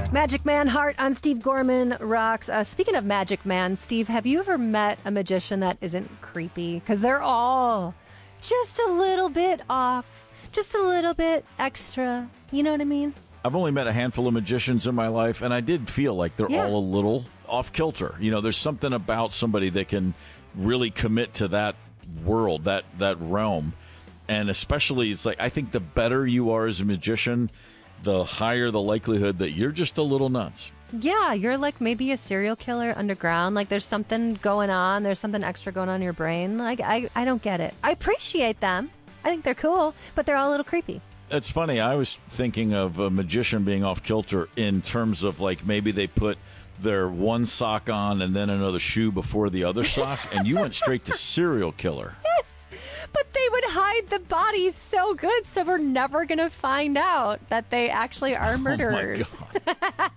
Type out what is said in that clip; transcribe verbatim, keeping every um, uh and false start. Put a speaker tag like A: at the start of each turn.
A: Magic Man Heart on Steve Gorman rocks. Uh, speaking of Magic Man, Steve, have you ever met a magician that isn't creepy? Because they're all just a little bit off, just a little bit extra. You know what I mean?
B: I've only met a handful of magicians in my life, and I did feel like they're
A: Yeah.
B: all a little off kilter. You know, there's something about somebody that can really commit to that world, that that realm. And especially, it's like, I think the better you are as a magician, the higher the likelihood that you're just a little nuts.
A: Yeah, you're like maybe a serial killer underground. Like there's something going on. There's something extra going on in your brain. Like I, I don't get it. I appreciate them. I think they're cool, but they're all a little creepy.
B: It's funny. I was thinking of a magician being off kilter in terms of like maybe they put their one sock on and then another shoe before the other sock, and you went straight to serial killer.
A: Yes, but they would hide the bodies so good, so we're never going to find out that they actually are murderers.
B: Oh my God.